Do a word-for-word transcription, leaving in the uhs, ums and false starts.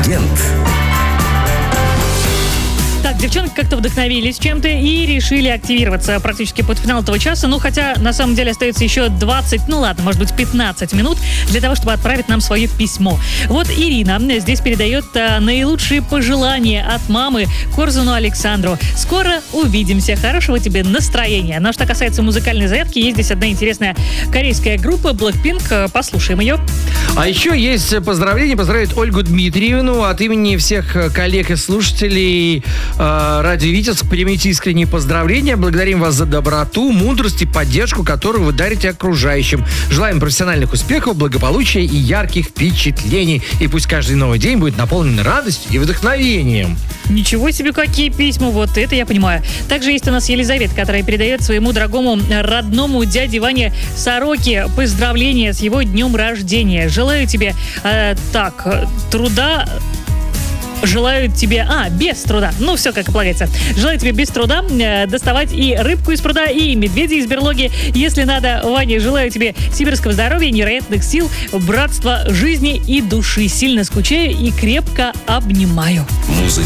Корреспондент. Так, девчонки как-то вдохновились чем-то и решили активироваться практически под финал этого часа. Ну, хотя, на самом деле, остается еще двадцать, ну ладно, может быть, пятнадцать минут для того, чтобы отправить нам свое письмо. Вот Ирина здесь передает а, наилучшие пожелания от мамы Корзуну Александру. Скоро увидимся. Хорошего тебе настроения. Но что касается музыкальной заявки, есть здесь одна интересная корейская группа Blackpink. Послушаем ее. А еще есть поздравление. Поздравляет Ольгу Дмитриевну от имени всех коллег и слушателей э, радио Витебск. Примите искренние поздравления. Благодарим вас за доброту, мудрость и поддержку, которую вы дарите окружающим. Желаем профессиональных успехов, благополучия и ярких впечатлений. И пусть каждый новый день будет наполнен радостью и вдохновением. Ничего себе, какие письма, вот это я понимаю. Также есть у нас Елизавета, которая передает своему дорогому родному дяде Ване Сороке поздравления с его днем рождения. Желаю тебе, э, так, труда... Желаю тебе... А, без труда. Ну, все как и полагается. Желаю тебе без труда э, доставать и рыбку из пруда, и медведя из берлоги. Если надо, Ваня, желаю тебе сибирского здоровья, невероятных сил, братства, жизни и души. Сильно скучаю и крепко обнимаю. Музыка.